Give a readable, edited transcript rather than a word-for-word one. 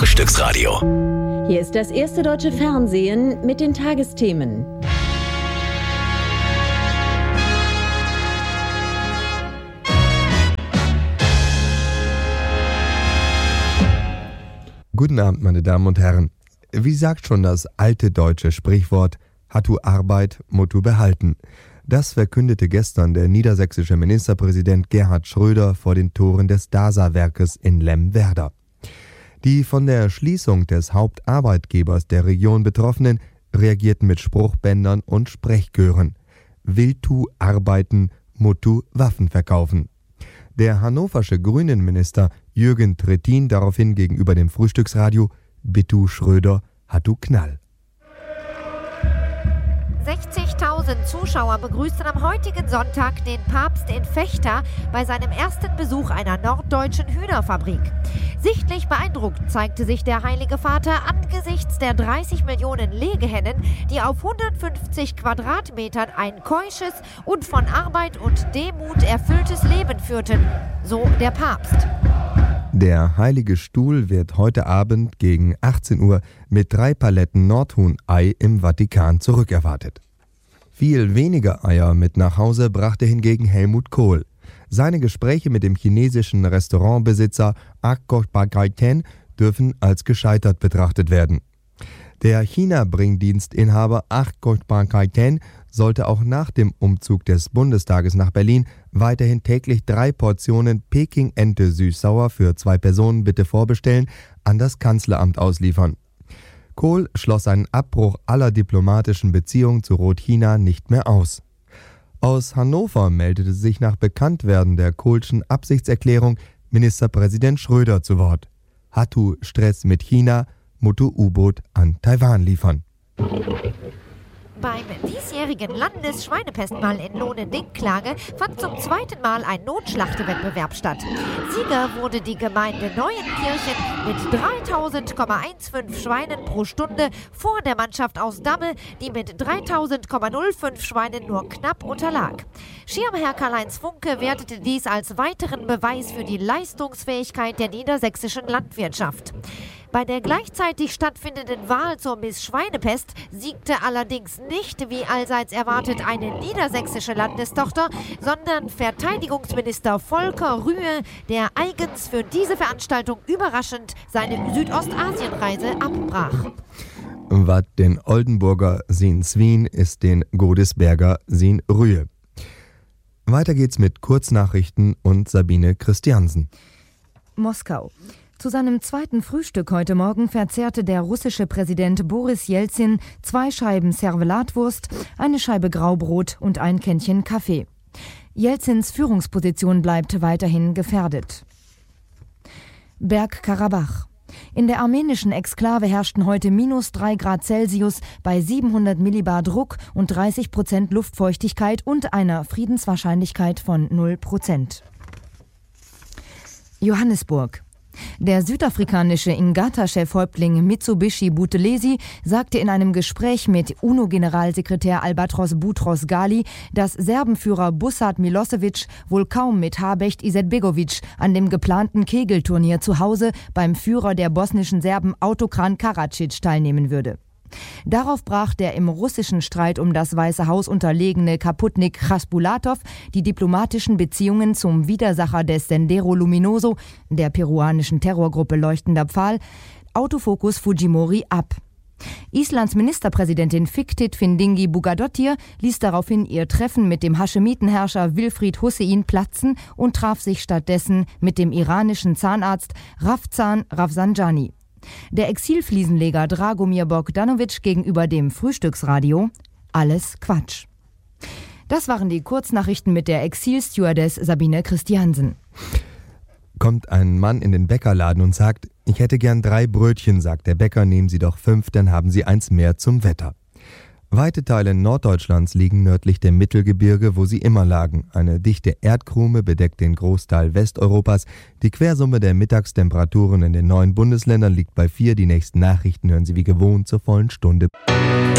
Frühstücksradio. Hier ist das erste deutsche Fernsehen mit den Tagesthemen. Guten Abend, meine Damen und Herren. Wie sagt schon das alte deutsche Sprichwort, Hattu Arbeit, Muttu behalten. Das verkündete gestern der niedersächsische Ministerpräsident Gerhard Schröder vor den Toren des DASA-Werkes in Lemwerder. Die von der Schließung des Hauptarbeitgebers der Region Betroffenen reagierten mit Spruchbändern und Sprechchören. Willtu arbeiten, Muttu Waffen verkaufen. Der hannoversche Grünenminister Jürgen Trittin daraufhin gegenüber dem Frühstücksradio, Bittu Schröder, Hattu Knall. 60.000 Zuschauer begrüßten am heutigen Sonntag den Papst in Vechta bei seinem ersten Besuch einer norddeutschen Hühnerfabrik. Sichtlich beeindruckt zeigte sich der Heilige Vater angesichts der 30 Millionen Legehennen, die auf 150 Quadratmetern ein keusches und von Arbeit und Demut erfülltes Leben führten, so der Papst. Der Heilige Stuhl wird heute Abend gegen 18 Uhr mit 3 Paletten Nordhuhn-Ei im Vatikan zurückerwartet. Viel weniger Eier mit nach Hause brachte hingegen Helmut Kohl. Seine Gespräche mit dem chinesischen Restaurantbesitzer Akkoch-Bagaiten dürfen als gescheitert betrachtet werden. Der China-Bringdienstinhaber Akkoch-Bagaiten sollte auch nach dem Umzug des Bundestages nach Berlin weiterhin täglich 3 Portionen Peking-Ente süß-sauer für 2 Personen bitte vorbestellen, an das Kanzleramt ausliefern. Kohl schloss einen Abbruch aller diplomatischen Beziehungen zu Rot-China nicht mehr aus. Aus Hannover meldete sich nach Bekanntwerden der Kohlschen Absichtserklärung Ministerpräsident Schröder zu Wort. Hattu Stress mit China, Muttu U-Boot an Taiwan liefern. Beim diesjährigen Landesschweinepestball in Lohne-Dinklage fand zum 2. Mal ein Notschlachtewettbewerb statt. Sieger wurde die Gemeinde Neuenkirchen mit 3000,15 Schweinen pro Stunde vor der Mannschaft aus Damme, die mit 3000,05 Schweinen nur knapp unterlag. Schirmherr Karl-Heinz Funke wertete dies als weiteren Beweis für die Leistungsfähigkeit der niedersächsischen Landwirtschaft. Bei der gleichzeitig stattfindenden Wahl zur Miss Schweinepest siegte allerdings nicht, wie allseits erwartet, eine niedersächsische Landestochter, sondern Verteidigungsminister Volker Rühe, der eigens für diese Veranstaltung überraschend seine Südostasienreise abbrach. Was den Oldenburger sin Swien ist den Godesberger sin Rühe. Weiter geht's mit Kurznachrichten und Sabine Christiansen. Moskau. Zu seinem zweiten Frühstück heute Morgen verzehrte der russische Präsident Boris Jelzin 2 Scheiben Servelatwurst, eine Scheibe Graubrot und ein Kännchen Kaffee. Jelzins Führungsposition bleibt weiterhin gefährdet. Bergkarabach. In der armenischen Exklave herrschten heute -3 Grad Celsius bei 700 Millibar Druck und 30% Luftfeuchtigkeit und einer Friedenswahrscheinlichkeit von 0%. Johannesburg. Der südafrikanische Inkatha-Chefhäuptling Mitsubishi Buthelezi sagte in einem Gespräch mit UNO-Generalsekretär Albatros Boutros Ghali, dass Serbenführer Bussard Milosevic wohl kaum mit Habecht Izetbegovic an dem geplanten Kegelturnier zu Hause beim Führer der bosnischen Serben Autokran Karadzic teilnehmen würde. Darauf brach der im russischen Streit um das Weiße Haus unterlegene Kaputnik Chasbulatov die diplomatischen Beziehungen zum Widersacher des Sendero Luminoso, der peruanischen Terrorgruppe Leuchtender Pfahl, Autofokus Fujimori, ab. Islands Ministerpräsidentin Fiktit Findingi Bugadottir ließ daraufhin ihr Treffen mit dem Haschemitenherrscher Wilfried Hussein platzen und traf sich stattdessen mit dem iranischen Zahnarzt Rafzan Rafsanjani. Der Exilfliesenleger Dragomir Bogdanovic gegenüber dem Frühstücksradio: Alles Quatsch. Das waren die Kurznachrichten mit der Exil-Stewardess Sabine Christiansen. Kommt ein Mann in den Bäckerladen und sagt, ich hätte gern 3 Brötchen, sagt der Bäcker, nehmen Sie doch 5, dann haben Sie eins mehr zum Wetter. Weite Teile Norddeutschlands liegen nördlich der Mittelgebirge, wo sie immer lagen. Eine dichte Erdkrume bedeckt den Großteil Westeuropas. Die Quersumme der Mittagstemperaturen in den 9 Bundesländern liegt bei 4. Die nächsten Nachrichten hören Sie wie gewohnt zur vollen Stunde.